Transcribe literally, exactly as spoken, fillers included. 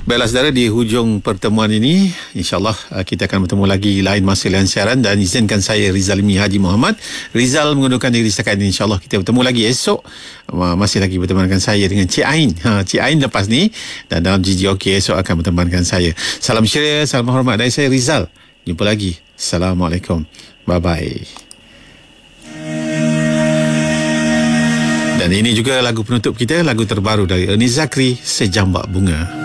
Baiklah saudara, di hujung pertemuan ini InsyaAllah kita akan bertemu lagi lain masa lain siaran. Dan izinkan saya Rizal Ilmi Haji Muhammad Rizal mengundurkan diri setakat ini. InsyaAllah kita bertemu lagi esok. Masih lagi bertemankan saya dengan Cik Ain ha, Cik Ain lepas ni. Dan dalam G G O K esok akan bertemankan saya. Salam syariah, salam hormat dari saya Rizal. Jumpa lagi. Assalamualaikum. Bye bye. Dan ini juga lagu penutup kita, lagu terbaru dari Ernie Zakri, Sejambak Bunga.